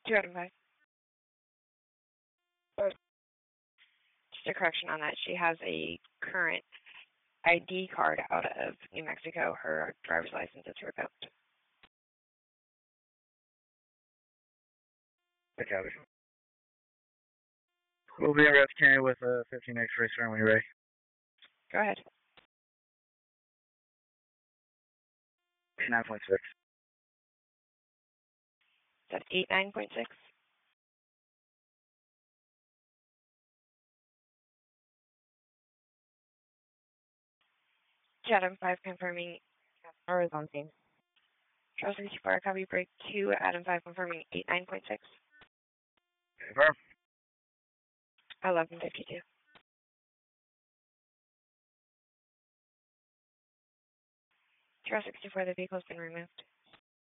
2 out of 5. Just a correction on that. She has a current ID card out of New Mexico. Her driver's license is revoked. Okay. We'll be in Ref County with a 15 X-ray, sir, when you're ready. Go ahead. 9.6. That's 89.6. Adam 5 confirming Or is on scene. Charles 64, copy break 2, Adam 5 confirming 89.6. Confirm. 11:52. Charles 64, the vehicle's been removed.